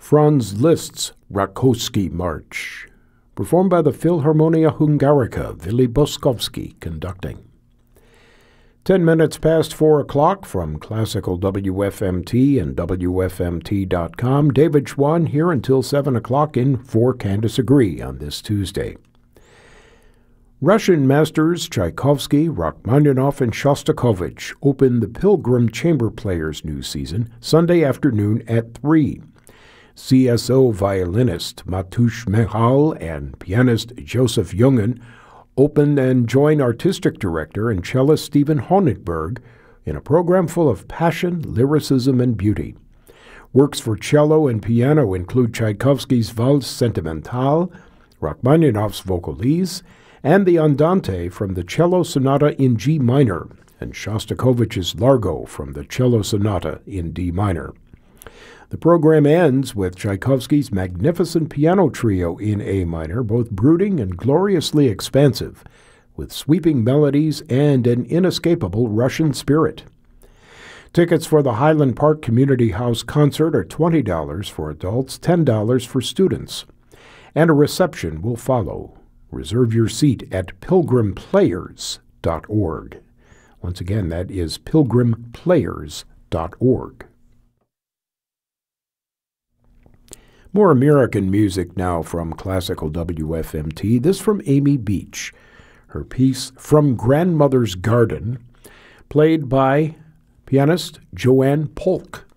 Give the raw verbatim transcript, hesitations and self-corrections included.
Franz Liszt's Rakowski March, performed by the Philharmonia Hungarica, Willy Boskowski conducting. Ten minutes past four o'clock from Classical W F M T and W F M T dot com. David Schwann here until seven o'clock in For Candace Agree on this Tuesday. Russian masters Tchaikovsky, Rachmaninoff, and Shostakovich open the Pilgrim Chamber Players' new season Sunday afternoon at three. C S O violinist Matush Mehal and pianist Joseph Jungen open and join artistic director and cellist Stephen Honigberg in a program full of passion, lyricism, and beauty. Works for cello and piano include Tchaikovsky's Valse Sentimentale, Rachmaninoff's Vocalise, and the Andante from the Cello Sonata in G minor, and Shostakovich's Largo from the Cello Sonata in D minor. The program ends with Tchaikovsky's magnificent piano trio in A minor, both brooding and gloriously expansive, with sweeping melodies and an inescapable Russian spirit. Tickets for the Highland Park Community House concert are twenty dollars for adults, ten dollars for students, and a reception will follow. Reserve your seat at pilgrim players dot org. Once again, that is pilgrim players dot org. More American music now from Classical W F M T. This from Amy Beach. Her piece, From Grandmother's Garden, played by pianist Joanne Polk.